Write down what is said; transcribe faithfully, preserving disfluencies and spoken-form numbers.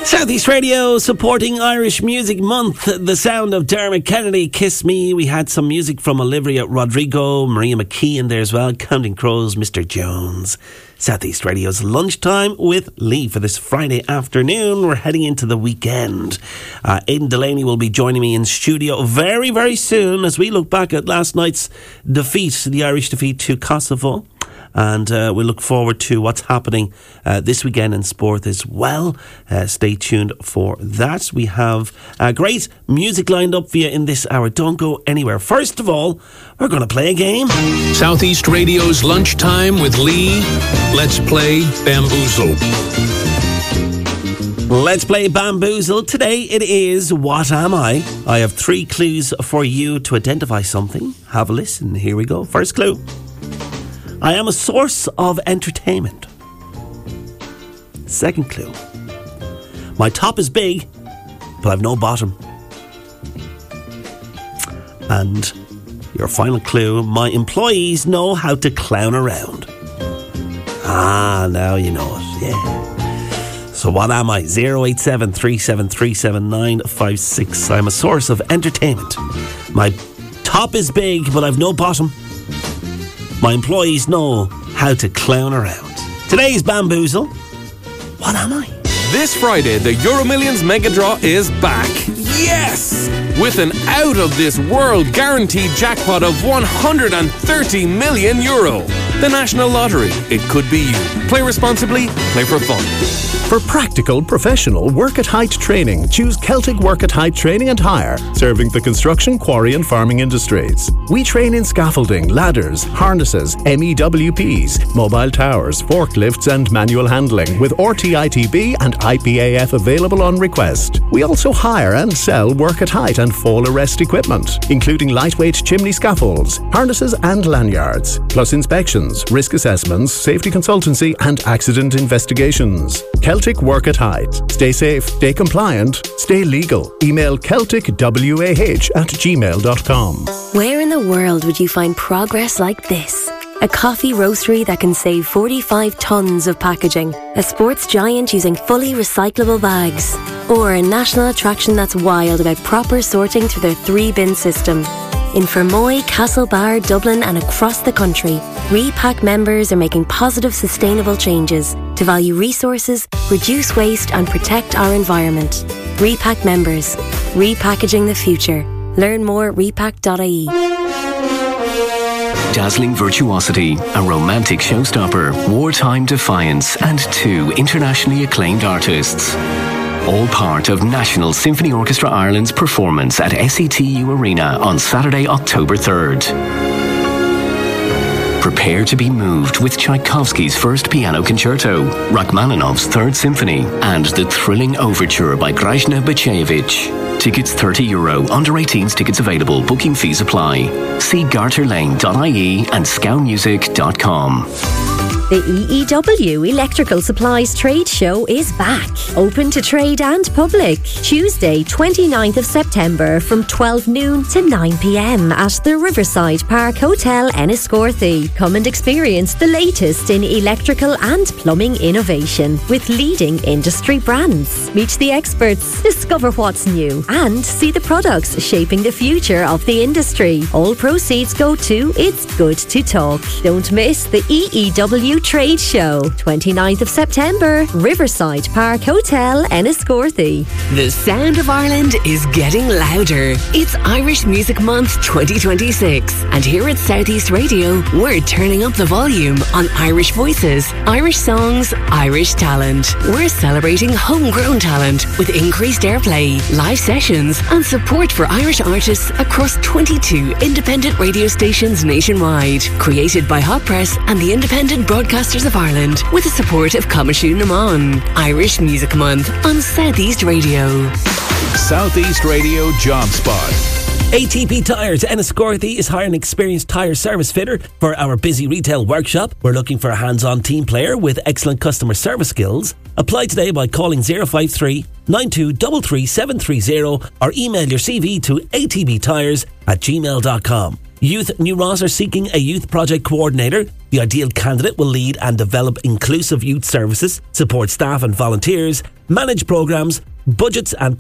Southeast Radio supporting Irish Music Month. The sound of Dermot Kennedy, Kiss Me. We had some music from Olivia Rodrigo, Maria McKeon there as well, Counting Crows, Mister Jones. Southeast Radio's Lunchtime with Lee for this Friday afternoon. We're heading into the weekend. Uh, Aidan Delaney will be joining me in studio very, very soon as we look back at last night's defeat, the Irish defeat to Kosovo. And uh, we look forward to what's happening uh, this weekend in sport as well. Uh, stay tuned for that. We have uh, great music lined up for you in this hour. Don't go anywhere. First of all, we're going to play a game. Southeast Radio's Lunchtime with Lee. Let's play Bamboozle. Let's play Bamboozle. Today it is What Am I? I have three clues for you to identify something. Have a listen. Here we go. First clue. I am a source of entertainment. Second clue. My top is big, but I've no bottom. And your final clue, my employees know how to clown around. Ah, now you know it, yeah. So what am I? zero eight seven, three seven three seven, nine five six. I'm a source of entertainment. My top is big, but I've no bottom. My employees know how to clown around. Today's Bamboozle. What am I? This Friday, the Euromillions Mega Draw is back. Yes! With an out-of-this-world guaranteed jackpot of one hundred thirty million euro. The National Lottery. It could be you. Play responsibly. Play for fun. For practical, professional work-at-height training, choose Celtic Work-at-Height Training and Hire, serving the construction, quarry and farming industries. We train in scaffolding, ladders, harnesses, M E W Ps, mobile towers, forklifts and manual handling, with R T I T B and I P A F available on request. We also hire and sell work-at-height and fall arrest equipment, including lightweight chimney scaffolds, harnesses and lanyards, plus inspections, risk assessments, safety consultancy and accident investigations. Celtic Work at Height. Stay safe, stay compliant, stay legal. Email celtic w a h at gmail dot com. Where in the world would you find progress like this? A coffee roastery that can save forty-five tonnes of packaging. A sports giant using fully recyclable bags. Or a national attraction that's wild about proper sorting through their three-bin system. In Fermoy, Castlebar, Dublin and across the country, Repack members are making positive, sustainable changes to value resources, reduce waste and protect our environment. Repack members. Repackaging the future. Learn more at repack dot I E. Dazzling virtuosity, a romantic showstopper, wartime defiance and two internationally acclaimed artists. All part of National Symphony Orchestra Ireland's performance at S E T U Arena on Saturday, October third. Prepare to be moved with Tchaikovsky's first piano concerto, Rachmaninoff's Third Symphony, and the thrilling overture by Grażyna Bacevich. Tickets thirty euro, under eighteens tickets available, booking fees apply. See garter lane dot I E and scow music dot com. The E E W Electrical Supplies Trade Show is back. Open to trade and public. Tuesday, twenty-ninth of September from twelve noon to nine p.m. at the Riverside Park Hotel, Enniscorthy. Come and experience the latest in electrical and plumbing innovation with leading industry brands. Meet the experts, discover what's new and see the products shaping the future of the industry. All proceeds go to It's Good to Talk. Don't miss the E E W Trade Show, twenty-ninth of September, Riverside Park Hotel, Enniscorthy. The sound of Ireland is getting louder. It's Irish Music Month twenty twenty-six, and here at Southeast Radio, we're turning up the volume on Irish voices, Irish songs, Irish talent. We're celebrating homegrown talent with increased airplay, live sessions, and support for Irish artists across twenty-two independent radio stations nationwide. Created by Hot Press and the Independent Broadcasters of Ireland with the support of Coimisiún na Món. Irish Music Month on Southeast Radio. Southeast Radio Job Spot. A T P Tyres Enniscorthy is hiring an experienced tyre service fitter for our busy retail workshop. We're looking for a hands-on team player with excellent customer service skills. Apply today by calling zero five three, nine two three three, seven three zero or email your C V to a t b tyres at gmail dot com. Youth New Ross are seeking a youth project coordinator. The ideal candidate will lead and develop inclusive youth services, support staff and volunteers, manage programmes, budgets and